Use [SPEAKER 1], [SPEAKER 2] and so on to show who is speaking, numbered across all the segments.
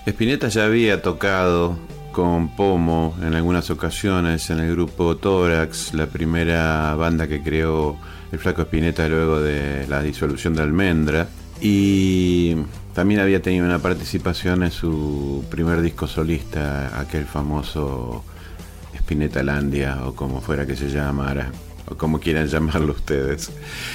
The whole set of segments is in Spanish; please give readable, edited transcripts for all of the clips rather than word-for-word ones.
[SPEAKER 1] Spinetta ya había tocado con Pomo en algunas ocasiones en el grupo Tórax, la primera banda que creó el Flaco Spinetta luego de la disolución de Almendra, y también había tenido una participación en su primer disco solista, aquel famoso Spinetta-landia, o como fuera que se llamara, o como quieran llamarlo ustedes,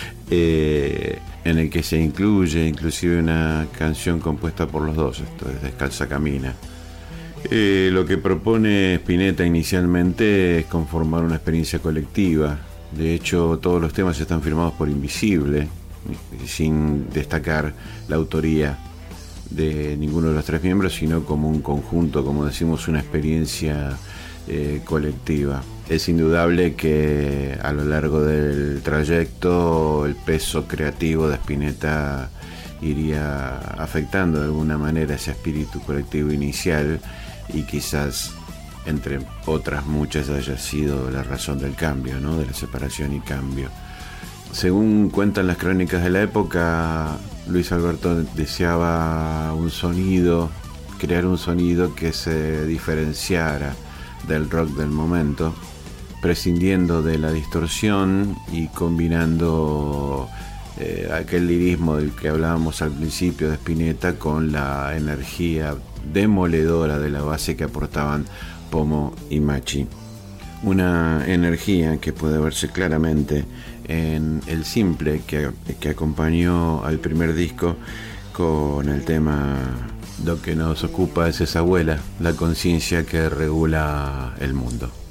[SPEAKER 1] en el que se incluye inclusive una canción compuesta por los dos, esto es Descalza Camina. Lo que propone Spinetta inicialmente es conformar una experiencia colectiva. De hecho, todos los temas están firmados por Invisible, sin destacar la autoría de ninguno de los tres miembros, sino como un conjunto, como decimos, una experiencia colectiva. Es indudable que a lo largo del trayecto el peso creativo de Spinetta iría afectando de alguna manera ese espíritu colectivo inicial, y quizás entre otras muchas haya sido la razón del cambio, ¿no? De la separación y cambio. Según cuentan las crónicas de la época, Luis Alberto deseaba crear un sonido que se diferenciara del rock del momento, prescindiendo de la distorsión y combinando aquel lirismo del que hablábamos al principio de Spinetta con la energía demoledora de la base que aportaban Pomo y Machi. Una energía que puede verse claramente en el simple que acompañó al primer disco, con el tema "Lo que nos ocupa es esa abuela, la conciencia que regula el mundo".